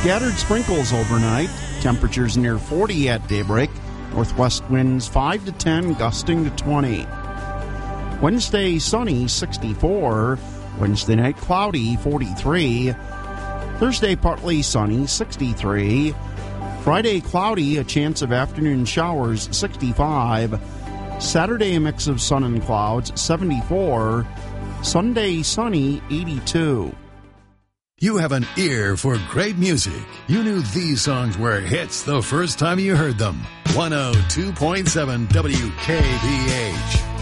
Scattered sprinkles overnight. Temperatures near 40 at daybreak. Northwest winds 5 to 10, gusting to 20. Wednesday, sunny, 64. Wednesday night, cloudy, 43. Thursday, partly sunny, 63. Friday, cloudy, a chance of afternoon showers, 65. Saturday, a mix of sun and clouds, 74. Sunday, sunny, 82. You have an ear for great music. You knew these songs were hits the first time you heard them. 102.7 WKBH.